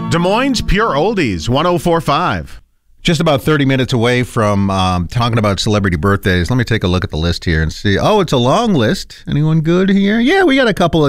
Des Moines Pure Oldies, 104.5. Just about 30 minutes away from talking about celebrity birthdays. Let me take a look at the list here and see. Oh, it's a long list. Anyone good here? Yeah, we got a couple of